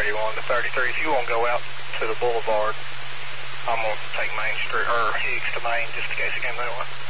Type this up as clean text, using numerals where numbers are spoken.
31 to 33. If you want to go out to the boulevard, I'm going to take Main Street, or Hicks to Main, just in case it came that way.